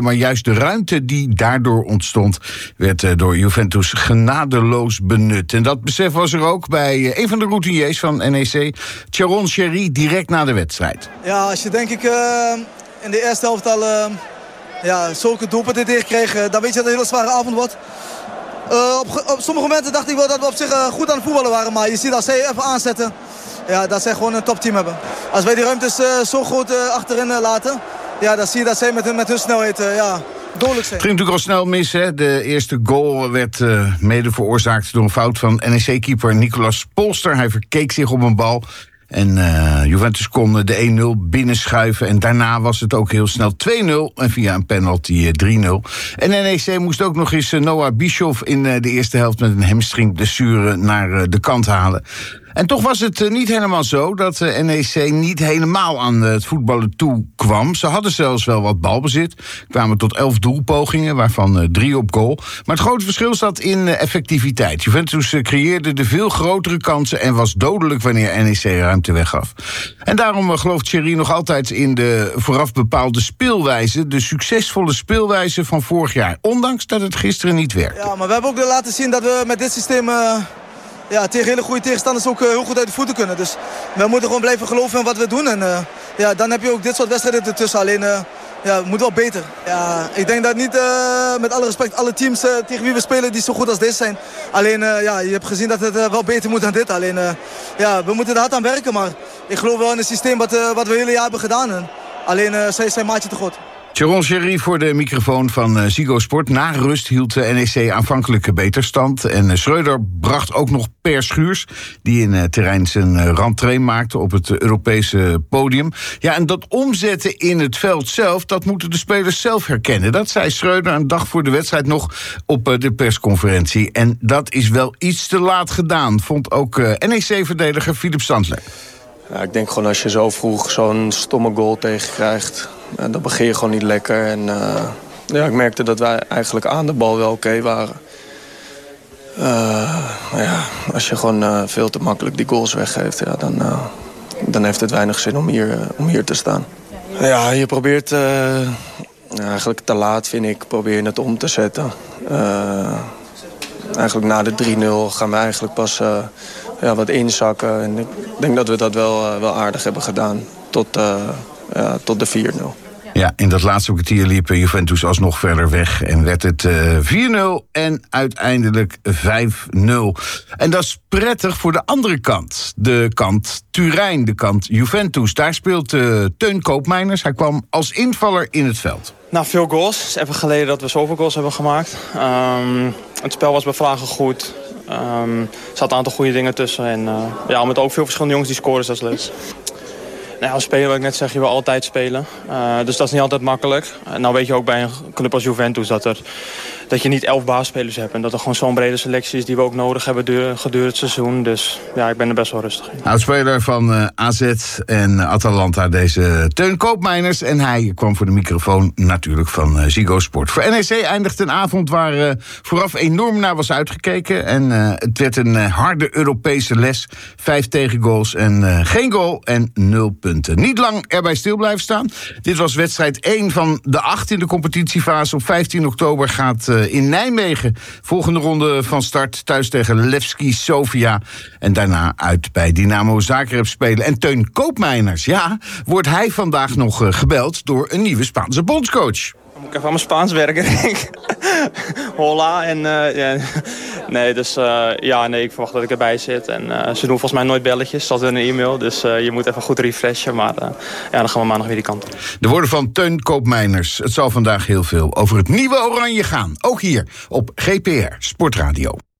Maar juist de ruimte die daardoor ontstond werd door Juventus genadeloos benut. En dat besef was er ook bij een van de routiniers van NEC, Tjaron Sherry, direct na de wedstrijd. Ja, als je denk ik in de eerste helft al zulke doelpunten tegenkreeg, dan weet je dat het een hele zware avond wordt. Op sommige momenten dacht ik wel dat we op zich goed aan het voetballen waren. Maar je ziet als zij even aanzetten, dat zij gewoon een topteam hebben. Als wij die ruimtes zo goed achterin laten, dan zie je dat zij met hun snelheid dodelijk zijn. Het ging natuurlijk al snel mis. Hè? De eerste goal werd mede veroorzaakt door een fout van NEC-keeper Nicolas Polster. Hij verkeek zich op een bal. En Juventus kon de 1-0 binnenschuiven. En daarna was het ook heel snel 2-0. En via een penalty 3-0. En NEC moest ook nog eens Noah Bischoff in de eerste helft met een hamstringblessure naar de kant halen. En toch was het niet helemaal zo dat NEC niet helemaal aan het voetballen toe kwam. Ze hadden zelfs wel wat balbezit. Kwamen tot 11 doelpogingen, waarvan 3 op goal. Maar het grote verschil zat in effectiviteit. Juventus creëerde de veel grotere kansen en was dodelijk wanneer NEC ruimte weggaf. En daarom gelooft Thierry nog altijd in de vooraf bepaalde speelwijze. De succesvolle speelwijze van vorig jaar. Ondanks dat het gisteren niet werkte. Ja, maar we hebben ook laten zien dat we met dit systeem tegen hele goede tegenstanders ook heel goed uit de voeten kunnen. Dus we moeten gewoon blijven geloven in wat we doen. En dan heb je ook dit soort wedstrijden ertussen. Alleen het moet wel beter. Ja, ik denk dat niet, met alle respect, alle teams tegen wie we spelen die zo goed als deze zijn. Alleen, je hebt gezien dat het wel beter moet dan dit. Alleen, we moeten er hard aan werken. Maar ik geloof wel in het systeem wat we het hele jaar hebben gedaan. En alleen, zij zijn maatje te goed. Tjaron Sherry voor de microfoon van Ziggo Sport. Na rust hield de NEC aanvankelijk beter stand. En Schreuder bracht ook nog Per Schuurs, die in het terrein zijn rentree maakte op het Europese podium. Ja, en dat omzetten in het veld zelf, dat moeten de spelers zelf herkennen. Dat zei Schreuder een dag voor de wedstrijd nog op de persconferentie. En dat is wel iets te laat gedaan, vond ook NEC-verdediger Philip Sandler. Ja, ik denk gewoon als je zo vroeg zo'n stomme goal tegenkrijgt, dan begin je gewoon niet lekker. En ik merkte dat wij eigenlijk aan de bal wel oké waren. Als je gewoon veel te makkelijk die goals weggeeft, dan heeft het weinig zin om hier te staan. Ja, je probeert eigenlijk te laat, vind ik, probeer je het om te zetten. Eigenlijk na de 3-0 gaan we eigenlijk pas wat inzakken. En ik denk dat we dat wel aardig hebben gedaan tot de 4-0. Ja, in dat laatste kwartier liep Juventus alsnog verder weg en werd het 4-0 en uiteindelijk 5-0. En dat is prettig voor de andere kant. De kant Turijn, de kant Juventus. Daar speelt Teun Koopmeiners. Hij kwam als invaller in het veld. Nou, veel goals. Het is even geleden dat we zoveel goals hebben gemaakt. Het spel was bij Vlagen goed. Er zaten een aantal goede dingen tussen. En met ook veel verschillende jongens die scoren, dat is leuk. Nou, als speler, wat ik net zeg, je wil altijd spelen. Dus dat is niet altijd makkelijk. Nou weet je ook bij een club als Juventus dat je niet 11 basisspelers hebt. En dat er gewoon zo'n brede selectie is die we ook nodig hebben gedurende het seizoen. Dus ja, ik ben er best wel rustig in. Oudspeler van AZ en Atalanta, deze Teun Koopmeiners. En hij kwam voor de microfoon natuurlijk van Ziggo Sport. Voor NEC eindigt een avond waar vooraf enorm naar was uitgekeken. En het werd een harde Europese les. 5 tegengoals en geen goal en 0 punten. Niet lang erbij stil blijven staan. Dit was wedstrijd 1 van de 8 in de competitiefase. Op 15 oktober gaat in Nijmegen volgende ronde van start. Thuis tegen Levski Sofia. En daarna uit bij Dynamo Zagreb spelen. En Teun Koopmeiners, wordt hij vandaag nog gebeld door een nieuwe Spaanse bondscoach. Dan moet ik even aan mijn Spaans werken, denk ik. Hola. En, ik verwacht dat ik erbij zit. En ze doen volgens mij nooit belletjes, dat in een e-mail. Dus je moet even goed refreshen. Maar dan gaan we maandag weer die kant op. De woorden van Teun Koopmeiners. Het zal vandaag heel veel over het nieuwe Oranje gaan. Ook hier op GPR Sportradio.